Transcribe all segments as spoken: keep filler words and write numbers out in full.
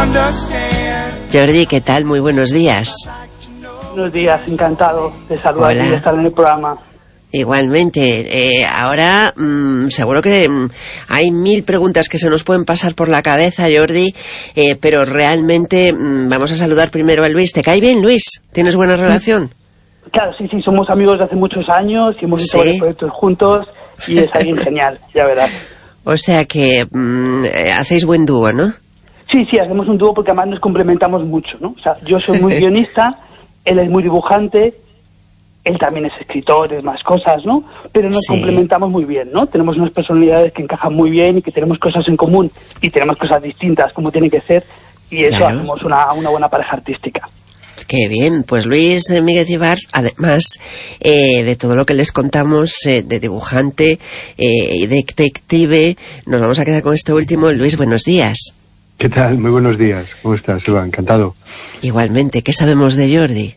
Jordi, ¿qué tal? Muy buenos días. Buenos días, encantado de saludar y de estar en el programa. Igualmente, eh, ahora mmm, seguro que mmm, hay mil preguntas que se nos pueden pasar por la cabeza, Jordi, eh, pero realmente mmm, vamos a saludar primero a Luis. ¿Te cae bien, Luis? ¿Tienes buena relación? Claro, sí, sí, somos amigos de hace muchos años y hemos hecho varios proyectos juntos y es alguien genial, ya verás. O sea que mmm, hacéis buen dúo, ¿no? Sí, sí, hacemos un dúo porque además nos complementamos mucho, ¿no? O sea, yo soy muy guionista, él es muy dibujante, él también es escritor, es más cosas, ¿no? Pero nos sí. complementamos muy bien, ¿no? Tenemos unas personalidades que encajan muy bien y que tenemos cosas en común y tenemos cosas distintas como tiene que ser y eso claro. hacemos una, una buena pareja artística. Qué bien, pues Luis Míguez Ibar, además eh, de todo lo que les contamos eh, de dibujante eh, y detective, nos vamos a quedar con este último. Luis, buenos días. ¿Qué tal? Muy buenos días. ¿Cómo estás, Eva? Encantado. Igualmente, ¿qué sabemos de Jordi?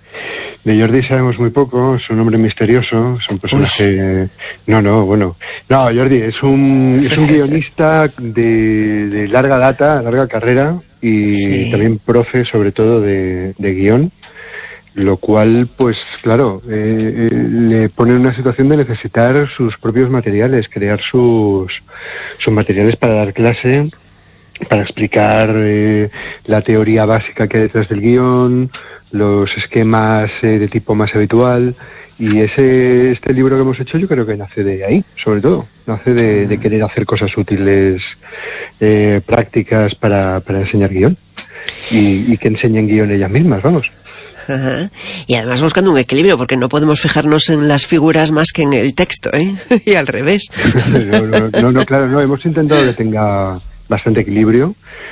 De Jordi sabemos muy poco, es un hombre misterioso, es un personaje... Uy. No, no, bueno... No, Jordi es un, es un guionista de, de larga data, larga carrera, y sí. también profe, sobre todo, de, de guión, lo cual, pues, claro, eh, eh, le pone en una situación de necesitar sus propios materiales, crear sus, sus materiales para dar clase, para explicar eh, la teoría básica que hay detrás del guión, los esquemas eh, de tipo más habitual, y ese este libro que hemos hecho yo creo que nace de ahí, sobre todo, nace de, de querer hacer cosas útiles, eh, prácticas para, para enseñar guión, y, y que enseñen guión ellas mismas, vamos. Ajá. Y además buscando un equilibrio, porque no podemos fijarnos en las figuras más que en el texto, ¿eh? Y al revés. no, no, no, no, claro, no, hemos intentado que tenga bastante equilibrio.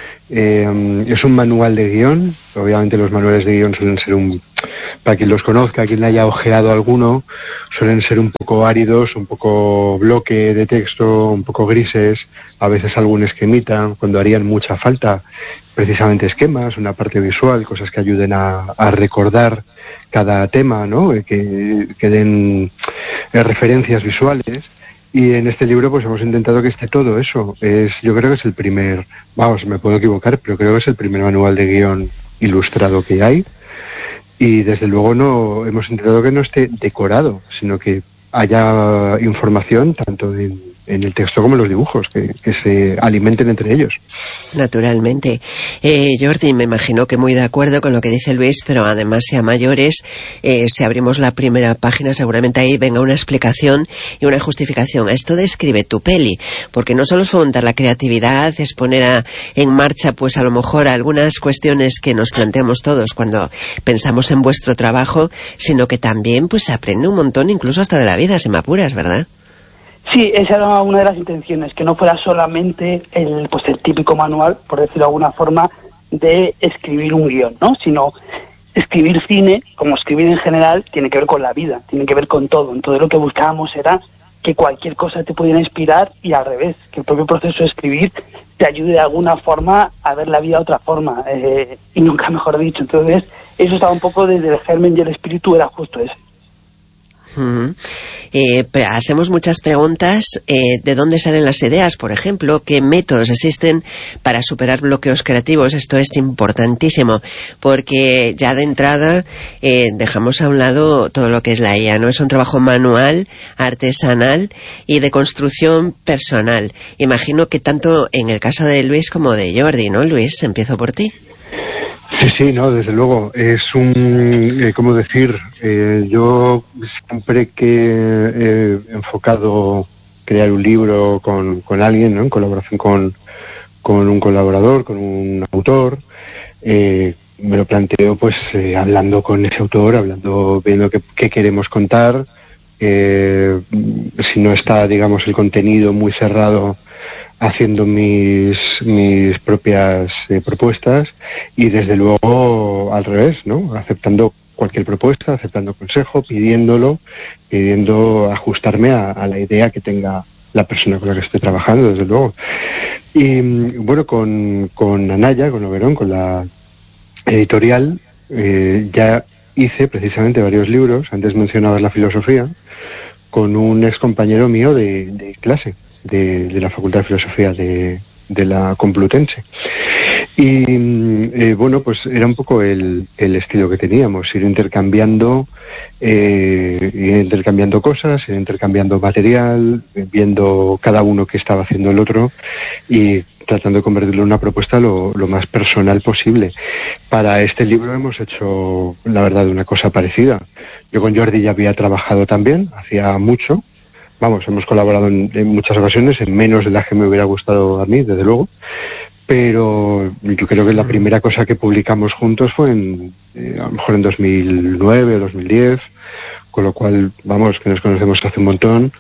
Eh, es un manual de guión. Obviamente los manuales de guión suelen ser un... Para quien los conozca, quien haya ojeado alguno, suelen ser un poco áridos, un poco bloque de texto, un poco grises, a veces algún esquemita, cuando harían mucha falta, precisamente esquemas, una parte visual, cosas que ayuden a, a recordar cada tema, ¿no? Que, que den eh, referencias visuales. Y en este libro pues hemos intentado que esté todo eso. Es, yo creo que es el primer, vamos, me puedo equivocar, pero creo que es el primer manual de guión ilustrado que hay. Y desde luego no hemos intentado que no esté decorado, sino que haya información tanto en, en el texto como en los dibujos, que, que se alimenten entre ellos. Naturalmente. Eh, Jordi, me imagino que muy de acuerdo con lo que dice Luis, pero además si a mayores, eh, si abrimos la primera página, seguramente ahí venga una explicación y una justificación. Esto de escribe tu peli, porque no solo es fomentar la creatividad, es poner a, en marcha, pues a lo mejor algunas cuestiones que nos planteamos todos cuando pensamos en vuestro trabajo, sino que también pues se aprende un montón, incluso hasta de la vida, si me apuras, ¿verdad? Sí, esa era una de las intenciones, que no fuera solamente el pues el típico manual, por decirlo de alguna forma, de escribir un guión, ¿no? Sino escribir cine, como escribir en general, tiene que ver con la vida, tiene que ver con todo. Entonces lo que buscábamos era que cualquier cosa te pudiera inspirar y al revés, que el propio proceso de escribir te ayude de alguna forma a ver la vida de otra forma, eh, y nunca mejor dicho. Entonces eso estaba un poco desde el germen y el espíritu era justo ese. Uh-huh. eh, hacemos muchas preguntas, eh, ¿de dónde salen las ideas? Por ejemplo, ¿qué métodos existen para superar bloqueos creativos? Esto es importantísimo, porque ya de entrada eh, dejamos a un lado todo lo que es la I A, ¿no? Es un trabajo manual, artesanal y de construcción personal. Imagino que tanto en el caso de Luis como de Jordi, ¿no? Luis, empiezo por ti. Sí, sí, no, desde luego. Es un, eh, ¿cómo decir? Eh, yo siempre que he enfocado crear un libro con, con alguien, ¿no? En colaboración con, con un colaborador, con un autor, eh, me lo planteo pues eh, hablando con ese autor, hablando, viendo qué, qué queremos contar, eh, si no está, digamos, el contenido muy cerrado, haciendo mis mis propias eh, propuestas y desde luego al revés, ¿no? Aceptando cualquier propuesta, aceptando consejo, pidiéndolo, pidiendo ajustarme a, a la idea que tenga la persona con la que estoy trabajando, desde luego. Y bueno, con, con Anaya, con Oberón, con la editorial, eh, ya hice precisamente varios libros, antes mencionabas la filosofía, con un ex compañero mío de, de clase. De, de la Facultad de Filosofía de, de la Complutense. Y eh, bueno, pues era un poco el, el estilo que teníamos, ir intercambiando, eh, ir intercambiando cosas, ir intercambiando material, viendo cada uno qué estaba haciendo el otro y tratando de convertirlo en una propuesta lo, lo más personal posible. Para este libro hemos hecho, la verdad, una cosa parecida. Yo con Jordi ya había trabajado también, hacía mucho. Vamos, hemos colaborado en, en muchas ocasiones, en menos de las que me hubiera gustado a mí, desde luego. Pero yo creo que la primera cosa que publicamos juntos fue en, eh, a lo mejor en dos mil nueve o dos mil diez, con lo cual, vamos, que nos conocemos hace un montón.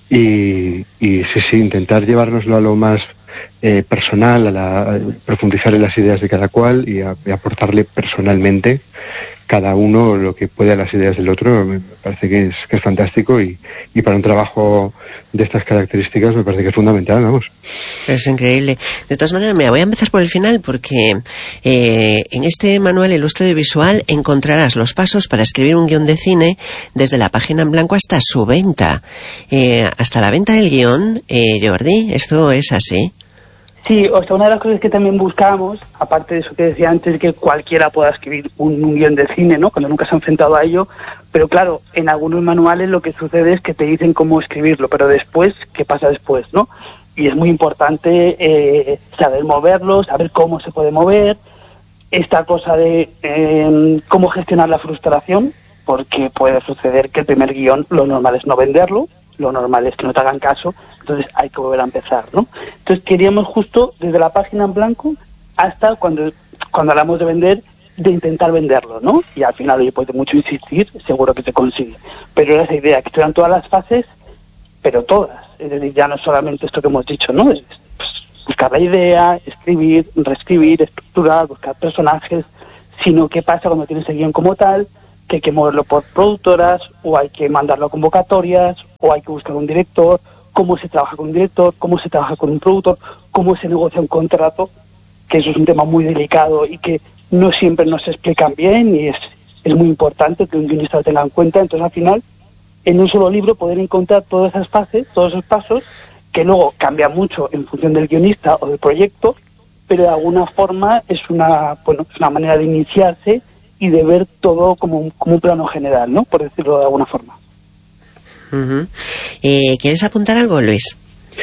Y, y sí, sí, intentar llevárnoslo a lo más eh, personal, a, la, a profundizar en las ideas de cada cual y, a, y aportarle personalmente cada uno lo que puede a las ideas del otro. Me parece que es, que es fantástico y, y para un trabajo de estas características me parece que es fundamental, vamos. Es increíble. De todas maneras, mira, voy a empezar por el final porque eh, en este manual ilustre visual encontrarás los pasos para escribir un guión de cine desde la página en blanco hasta su venta. Eh, hasta la venta del guión, eh, Jordi, ¿esto es así? Sí, o sea, una de las cosas que también buscábamos, aparte de eso que decía antes, que cualquiera pueda escribir un, un guión de cine, ¿no?, cuando nunca se ha enfrentado a ello, pero claro, en algunos manuales lo que sucede es que te dicen cómo escribirlo, pero después, ¿qué pasa después, no? Y es muy importante eh, saber moverlo, saber cómo se puede mover, esta cosa de eh, cómo gestionar la frustración, porque puede suceder que el primer guión lo normal es no venderlo, lo normal es que no te hagan caso, entonces hay que volver a empezar, ¿no? Entonces queríamos justo desde la página en blanco hasta cuando cuando hablamos de vender, de intentar venderlo, ¿no? Y al final, oye, pues de mucho insistir, seguro que se consigue. Pero era esa idea, que estuvieran todas las fases, pero todas. Es decir, ya no solamente esto que hemos dicho, ¿no? Es, pues, buscar la idea, escribir, reescribir, estructurar, buscar personajes, sino qué pasa cuando tienes el guión como tal, que hay que moverlo por productoras, o hay que mandarlo a convocatorias, o hay que buscar un director, cómo se trabaja con un director, cómo se trabaja con un productor, cómo se negocia un contrato, que eso es un tema muy delicado y que no siempre nos explican bien, y es, es muy importante que un guionista lo tenga en cuenta. Entonces, al final, en un solo libro poder encontrar todas esas fases, todos esos pasos, que luego cambia mucho en función del guionista o del proyecto, pero de alguna forma es una, bueno, es una manera de iniciarse y de ver todo como un, como un plano general, ¿no?, por decirlo de alguna forma. Uh-huh. eh, ¿Quieres apuntar algo, Luis?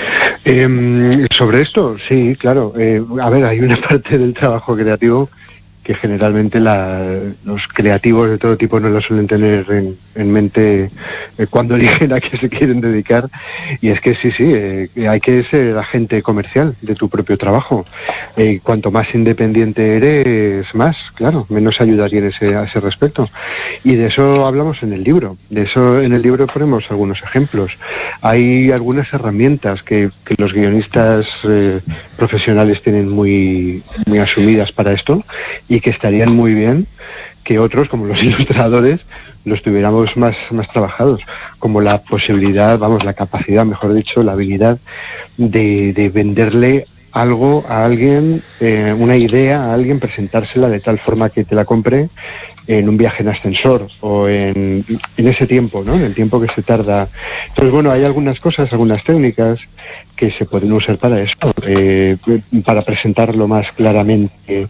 Eh, sobre esto, sí, claro. Eh, a ver, hay una parte del trabajo creativo que generalmente la, los creativos de todo tipo no lo suelen tener en, en mente eh, cuando eligen a qué se quieren dedicar, y es que sí, sí, eh, hay que ser agente comercial de tu propio trabajo. Eh, cuanto más independiente eres, más, claro, menos ayudaría en ese, a ese respecto. Y de eso hablamos en el libro, de eso en el libro ponemos algunos ejemplos. Hay algunas herramientas que, que los guionistas eh, profesionales tienen muy, muy asumidas para esto, y que estarían muy bien que otros, como los ilustradores, los tuviéramos más, más trabajados, como la posibilidad, vamos, la capacidad, mejor dicho, la habilidad de, de venderle algo a alguien, eh, una idea a alguien, presentársela de tal forma que te la compre en un viaje en ascensor o en, en ese tiempo, ¿no?, en el tiempo que se tarda. Entonces, bueno, hay algunas cosas, algunas técnicas que se pueden usar para eso, eh, para presentar lo más claramente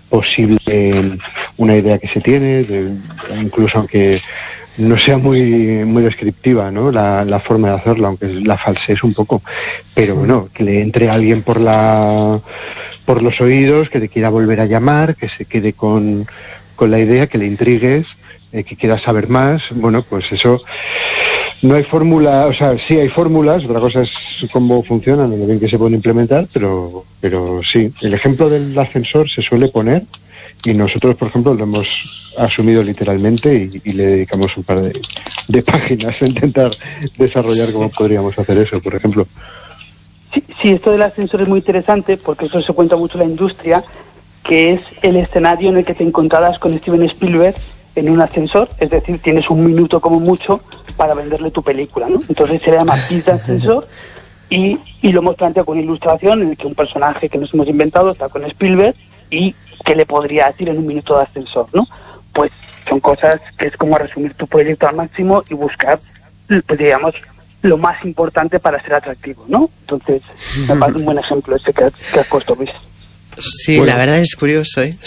posible una idea que se tiene, de, incluso aunque no sea muy muy descriptiva, ¿no?, la, la forma de hacerlo, aunque la falsees un poco, pero bueno, que le entre a alguien por la por los oídos, que te quiera volver a llamar, que se quede con, con la idea, que le intrigues, eh, que quiera saber más. Bueno, pues eso, no hay fórmula, o sea, sí hay fórmulas, otra cosa es cómo funcionan, lo bien que se pueden implementar, pero pero sí, el ejemplo del ascensor se suele poner, y nosotros, por ejemplo, lo hemos asumido literalmente y, y le dedicamos un par de, de páginas a intentar desarrollar cómo podríamos hacer eso, por ejemplo. Sí, sí, esto del ascensor es muy interesante porque eso se cuenta mucho en la industria, que es el escenario en el que te encontrarás con Steven Spielberg en un ascensor, es decir, tienes un minuto como mucho para venderle tu película, ¿no? Entonces se le llama pitch de ascensor, y, y lo hemos planteado con una ilustración en el que un personaje que nos hemos inventado está con Spielberg y qué le podría decir en un minuto de ascensor, ¿no? Pues son cosas que es como resumir tu proyecto al máximo y buscar, pues digamos, lo más importante para ser atractivo, ¿no? Entonces, me parece un buen ejemplo este que, que has puesto, Luis. Sí, bueno, la verdad es curioso, ¿eh?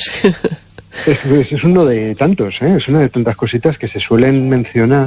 Es, es uno de tantos, ¿eh? Es una de tantas cositas que se suelen mencionar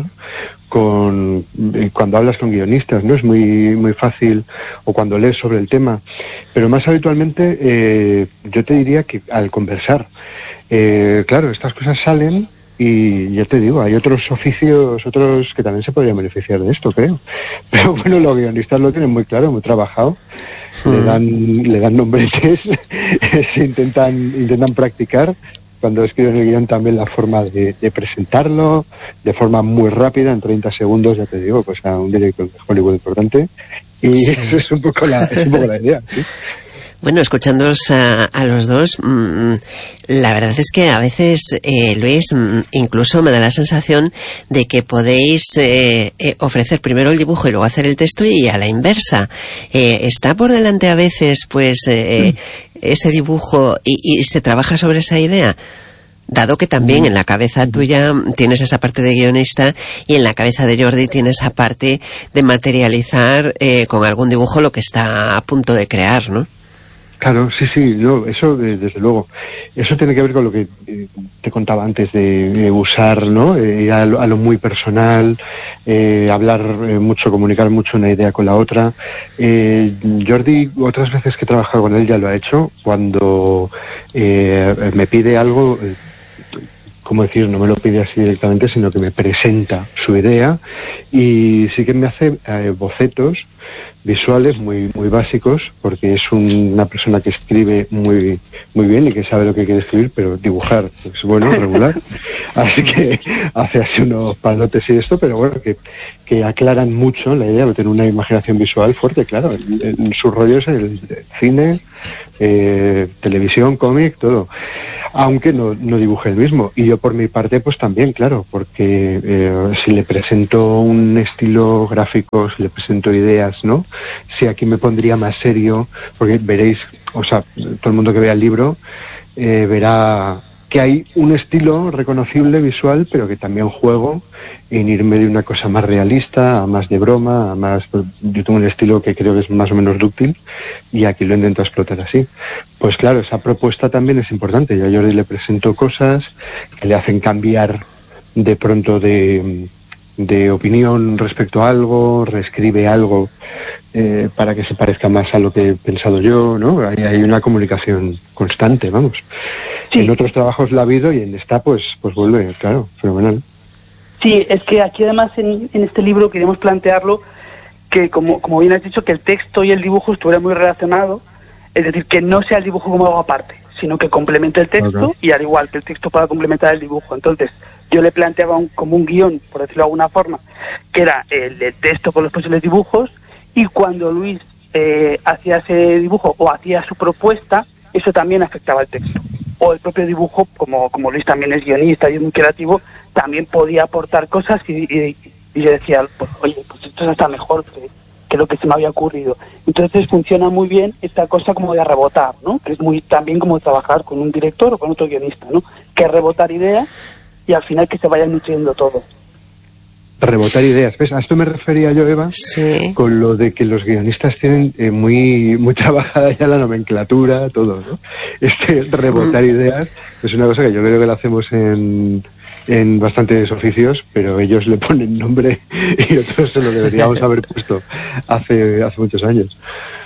con cuando hablas con guionistas, ¿no? Es muy muy fácil, o cuando lees sobre el tema, pero más habitualmente eh, yo te diría que al conversar, eh, claro, estas cosas salen y ya te digo, hay otros oficios, otros que también se podrían beneficiar de esto, creo. Pero bueno, los guionistas lo tienen muy claro, muy trabajado. Mm. Le dan le dan nombretes, se intentan intentan practicar. Cuando escriben el guión también la forma de, de presentarlo, de forma muy rápida, en treinta segundos, ya te digo, pues a un director de Hollywood importante. Y sí. Eso es un poco la, es un poco la idea, ¿sí? Bueno, escuchándoos a, a los dos, mmm, la verdad es que a veces, eh, Luis, mmm, incluso me da la sensación de que podéis eh, eh, ofrecer primero el dibujo y luego hacer el texto, y a la inversa. Eh, ¿Está por delante a veces pues eh, mm. ese dibujo y, y se trabaja sobre esa idea? Dado que también en la cabeza tuya tienes esa parte de guionista y en la cabeza de Jordi tienes esa parte de materializar eh, con algún dibujo lo que está a punto de crear, ¿no? Claro, sí, sí, no, eso desde luego. Eso tiene que ver con lo que eh, te contaba antes de, de usar, ¿no? Eh, a, lo, a lo muy personal, eh, hablar eh, mucho, comunicar mucho una idea con la otra. Eh, Jordi, otras veces que he trabajado con él ya lo ha hecho, cuando eh, me pide algo, eh, ¿cómo decir? No me lo pide así directamente, sino que me presenta su idea y sí que me hace eh, bocetos visuales muy muy básicos, porque es un, una persona que escribe muy muy bien y que sabe lo que quiere escribir, pero dibujar es bueno, regular. Así que hace así unos palotes y esto, pero bueno, que, que aclaran mucho la idea de tener una imaginación visual fuerte, claro. En, en sus rollos el cine, eh, televisión, cómic, todo. Aunque no, no dibuje el mismo. Y yo por mi parte pues también, claro, porque eh, si le presento un estilo gráfico, si le presento ideas, ¿no? Si aquí me pondría más serio, porque veréis, o sea, todo el mundo que vea el libro eh, verá que hay un estilo reconocible visual, pero que también juego en irme de una cosa más realista a más de broma, a más... Yo tengo un estilo que creo que es más o menos dúctil y aquí lo intento explotar así. Pues claro, esa propuesta también es importante. Yo a Jordi le presento cosas que le hacen cambiar de pronto de, de opinión respecto a algo, reescribe algo eh, para que se parezca más a lo que he pensado yo, ¿no? Hay, hay una comunicación constante, vamos. Sí. En otros trabajos la ha habido y en esta pues pues vuelve, claro, fenomenal. Sí, es que aquí además en, en este libro queremos plantearlo que, como, como bien has dicho, que el texto y el dibujo estuvieran muy relacionados, es decir, que no sea el dibujo como algo aparte, sino que complemente el texto, okay. Y al igual que el texto pueda complementar el dibujo. Entonces, yo le planteaba un, como un guión, por decirlo de alguna forma, que era el, el texto con los posibles dibujos, y cuando Luis eh, hacía ese dibujo o hacía su propuesta, eso también afectaba al texto. O el propio dibujo, como, como Luis también es guionista y es muy creativo, también podía aportar cosas y, y, y yo decía, pues, oye, pues esto está mejor que, que lo que se me había ocurrido. Entonces funciona muy bien esta cosa como de rebotar, ¿no? Que es muy también como trabajar con un director o con otro guionista, ¿no? Que rebotar ideas y al final que se vaya nutriendo todo. Rebotar ideas, ¿ves? A esto me refería yo, Eva, sí. Con lo de que los guionistas tienen eh, muy muy trabajada ya la nomenclatura, todo, ¿no? Este rebotar mm. ideas es una cosa que yo creo que la hacemos en, en bastantes oficios, pero ellos le ponen nombre y otros se lo deberíamos haber puesto hace, hace muchos años.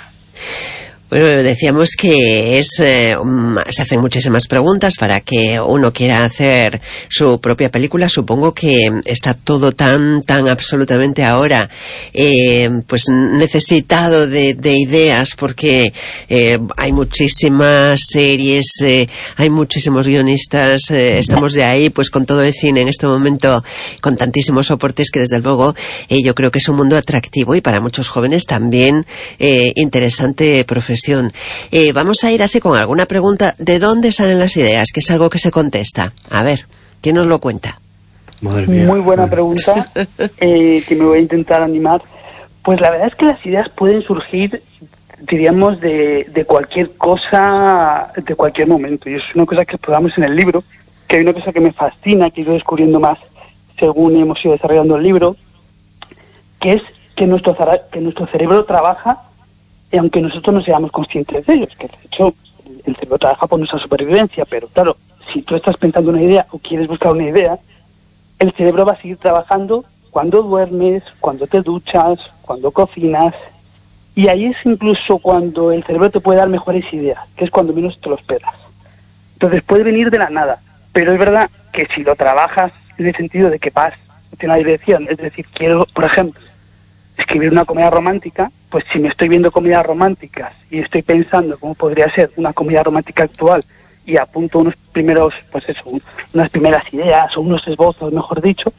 Bueno, decíamos que es eh, um, se hacen muchísimas preguntas para que uno quiera hacer su propia película. Supongo que está todo tan tan absolutamente ahora eh, pues necesitado de, de ideas, porque eh, hay muchísimas series, eh, hay muchísimos guionistas, eh, estamos de ahí pues con todo el cine en este momento, con tantísimos soportes que desde luego eh, yo creo que es un mundo atractivo y para muchos jóvenes también eh, interesante profesión. Eh, vamos a ir así con alguna pregunta. ¿De dónde salen las ideas? Que es algo que se contesta. A ver, ¿quién nos lo cuenta? Madre mía. Muy buena pregunta, eh, que me voy a intentar animar. Pues la verdad es que las ideas pueden surgir, diríamos, de, de cualquier cosa, de cualquier momento. Y es una cosa que exploramos en el libro, que hay una cosa que me fascina, que he ido descubriendo más según hemos ido desarrollando el libro, que es que nuestro, que nuestro cerebro trabaja aunque nosotros no seamos conscientes de ellos, que de hecho el, el cerebro trabaja por nuestra supervivencia, pero claro, si tú estás pensando una idea o quieres buscar una idea, el cerebro va a seguir trabajando cuando duermes, cuando te duchas, cuando cocinas, y ahí es incluso cuando el cerebro te puede dar mejores ideas, que es cuando menos te lo esperas. Entonces puede venir de la nada, pero es verdad que si lo trabajas en el sentido de que vas en una dirección, es decir, quiero, por ejemplo, escribir una comedia romántica, pues si me estoy viendo comedias románticas y estoy pensando cómo podría ser una comedia romántica actual y apunto unos primeros, pues eso, unas primeras ideas o unos esbozos, mejor dicho,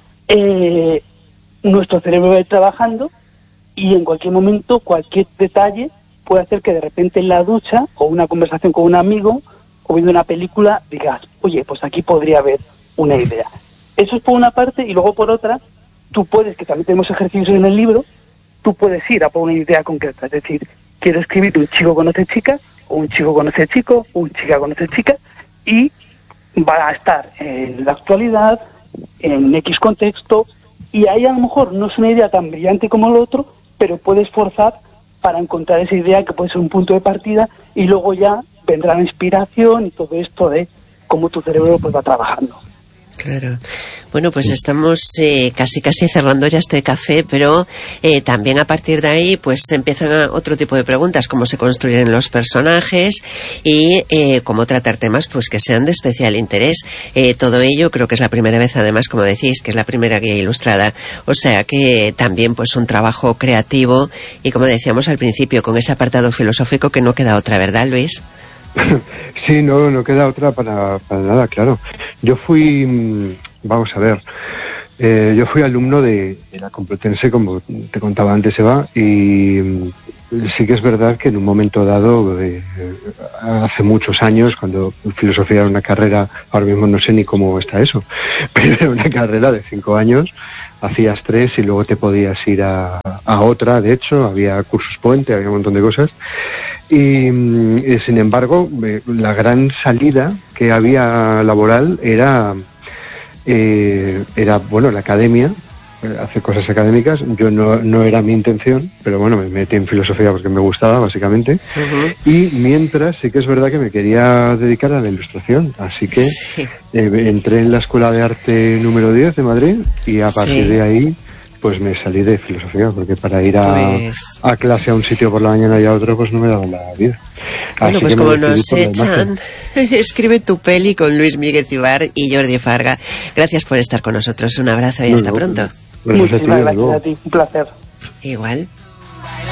eh, nuestro cerebro va a ir trabajando y en cualquier momento, cualquier detalle puede hacer que de repente en la ducha o una conversación con un amigo o viendo una película digas, oye, pues aquí podría haber una idea. Eso es por una parte, y luego por otra, tú puedes, que también tenemos ejercicios en el libro, tú puedes ir a por una idea concreta, es decir, quiero escribir un chico conoce chica, o un chico conoce chico, o un chica conoce chica, y va a estar en la actualidad, en X contexto, y ahí a lo mejor no es una idea tan brillante como lo otro, pero puedes forzar para encontrar esa idea que puede ser un punto de partida, y luego ya vendrá la inspiración y todo esto de cómo tu cerebro pues va trabajando. Claro. Bueno, pues estamos eh, casi casi cerrando ya este café, pero eh, también a partir de ahí pues empiezan a otro tipo de preguntas, cómo se construyen los personajes y eh, cómo tratar temas pues que sean de especial interés. Eh, todo ello creo que es la primera vez, además, como decís, que es la primera guía ilustrada. O sea que también pues un trabajo creativo y, como decíamos al principio, con ese apartado filosófico que no queda otra, ¿verdad, Luis? Sí, no, no queda otra para, para nada, claro. Yo fui, vamos a ver, eh, yo fui alumno de, de la Complutense, como te contaba antes, Eva, y sí que es verdad que en un momento dado, de, hace muchos años, cuando filosofía era una carrera, ahora mismo no sé ni cómo está eso, pero era una carrera de cinco años, hacías tres y luego te podías ir a, a otra, de hecho, había cursos puente, había un montón de cosas. Y, y sin embargo, eh, la gran salida que había laboral era, eh, era bueno, la academia, eh, hacer cosas académicas. Yo no, no era mi intención, pero bueno, me metí en filosofía porque me gustaba, básicamente. Uh-huh. Y mientras, sí que es verdad que me quería dedicar a la ilustración, así que sí. eh, entré en la Escuela de Arte número diez de Madrid y a partir sí. de ahí pues me salí de filosofía, porque para ir a, pues... a clase a un sitio por la mañana y a otro, pues no me daba la vida. Bueno, así pues como nos echan, escribe tu peli con Luis Miguel Ibar y Jordi Farga. Gracias por estar con nosotros, un abrazo y no, hasta no, pronto. Muchísimas gracias a ti, un placer. Igual.